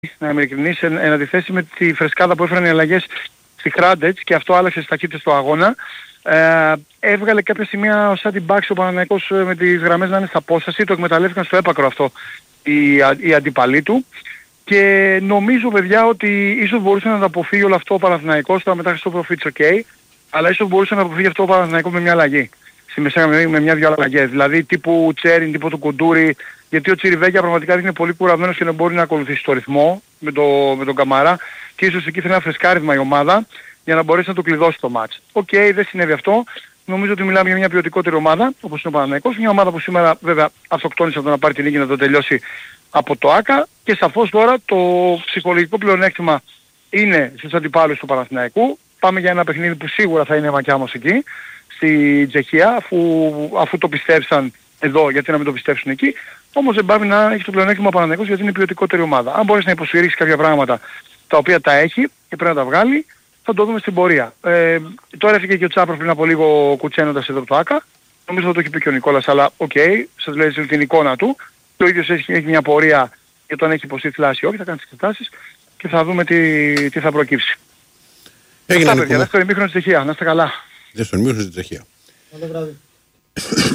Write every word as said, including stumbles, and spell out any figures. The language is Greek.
να είμαι ειλικρινής, εν, εν αντιθέσει με τη φρεσκάδα που έφεραν οι αλλαγές στη Χράντετς και αυτό άλλαξε στις ταχύτητες του αγώνα. Ε, έβγαλε κάποια σημεία ο Σάντι Μπάξ ο Παναθηναϊκός με τις γραμμές να είναι στα απόσταση, το εκμεταλλεύτηκαν στο έπακρο αυτό οι, οι αντίπαλοι του και νομίζω παιδιά ότι ίσως μπορούσε να το αποφύγει όλο αυτό ο Παναθηναϊκός, τώρα μετά Χριστόφορο Φίτς, ok, αλλά ίσως μπορούσε να αποφύγει αυτό ο Παναθηναϊκός με μια αλλαγή. Στη μεσαία με μια-δυο αλλαγές, δηλαδή τύπου Τσέριν, τύπου του Κουντούρη, γιατί ο Τσιριβέκια πραγματικά είναι πολύ κουρασμένος και δεν μπορεί να ακολουθήσει το ρυθμό με, το, με τον Καμαρά και ίσως εκεί θέλει ένα φρεσκάρισμα η ομάδα για να μπορέσει να το κλειδώσει το μάτς. Οκ, okay, δεν συνέβη αυτό. Νομίζω ότι μιλάμε για μια ποιοτικότερη ομάδα, όπως είναι ο Παναθηναϊκός. Μια ομάδα που σήμερα βέβαια αυτοκτόνησε από το να πάρει την νίκη να το τελειώσει από το ΆΚΑ και σαφώς τώρα το ψυχολογικό πλεονέκτημα είναι στους αντιπάλους του Παναθηναϊκού. Πάμε για ένα παιχνίδι που σίγουρα θα είναι μακιά μας εκεί, στη Τσεχία, αφού, αφού το πιστέψαν εδώ, γιατί να μην το πιστέψουν εκεί. Όμως δεν πάει να έχει το πλεονέκτημα ο Παναθηναϊκός γιατί είναι ποιοτικότερη ομάδα. Αν μπορείς να υποστηρίξεις κάποια πράγματα τα οποία τα έχει και πρέπει να τα βγάλει, θα το δούμε στην πορεία. Ε, τώρα έφυγε και ο Τσάπρος πριν από λίγο κουτσένοντας εδώ από το ΆΚΑ. Νομίζω θα το έχει πει και ο Νικόλας, αλλά οκ, okay, σας λέει την εικόνα του. Και ο ίδιος έχει, έχει μια πορεία για το αν έχει υποστεί θλάση ή όχι, θα κάνει τις εξετάσεις και θα δούμε τι, τι θα προκύψει. Έγινε, Αυτά παιδιά, δεύτερο ημίχρονο στη Τσεχία. Να είστε καλά. Δεύτερο ημίχρονο στη Τσεχία. Καλό βράδυ.